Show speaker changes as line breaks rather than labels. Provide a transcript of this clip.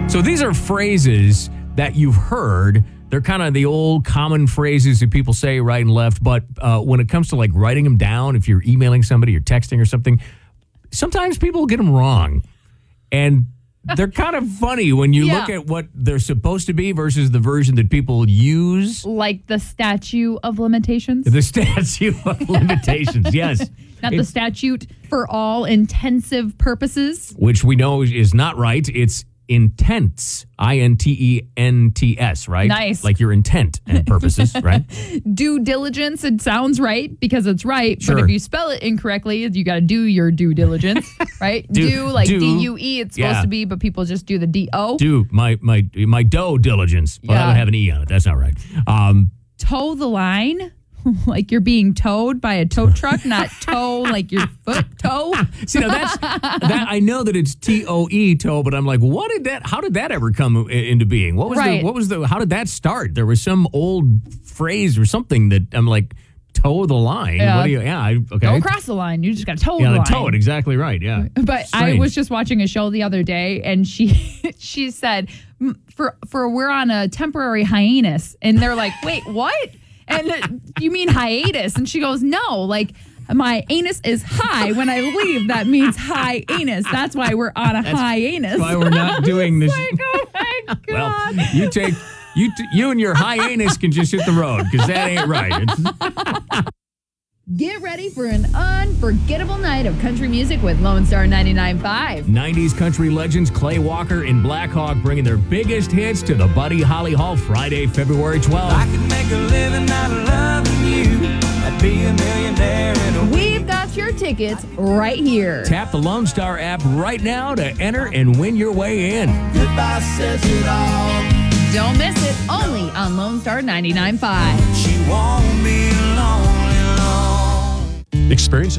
So these are phrases that you've heard. They're kind of the old common phrases that people say right and left. But when it comes to like writing them down, if you're emailing somebody or texting or something, sometimes people get them wrong. And they're kind of funny when you look at what they're supposed to be versus the version that people use.
Like the statute of limitations?
The statute of limitations, yes.
Not the statute for all intensive purposes.
Which we know is not right. It's intents, INTENTS, right?
Nice.
Like your intent and purposes, right?
Due diligence, it sounds right because it's right.
Sure.
But if you spell it incorrectly, you got to do your due diligence, right? Do like D-U-E, it's supposed to be, but people just do the D-O.
Do my dough diligence. Well, that would have an E on it. That's not right.
Toe the line. Like you're being towed by a tow truck, not toe like your foot toe.
See, now that I know that it's TOE toe, but I'm like, how did that ever come into being? How did that start? There was some old phrase or something that I'm like, toe the line.
Yeah.
Okay.
Don't cross the line. You just got to toe the line.
Toe it. Exactly right. Yeah.
But
Strange.
I was just watching a show the other day, and she said, for we're on a temporary hiatus, and they're like, wait, what? And you mean hiatus? And she goes, no, like my anus is high. When I leave, that means high anus. That's why we're on a hiatus.
That's why we're not doing this.
Like, oh my God.
Well, you and your high anus can just hit the road because that ain't right.
Get ready for an unforgettable night of country music with Lone Star 99.5.
90s country legends Clay Walker and Black Hawk bringing their biggest hits to the Buddy Holly Hall Friday, February 12th.
I could make a living out of loving you. I'd be a millionaire in a
We've got your tickets right here.
Tap the Lone Star app right now to enter and win your way in.
goodbye says it all.
Don't miss it. Only on Lone Star 99.5.
She won't be lonely long.
Experience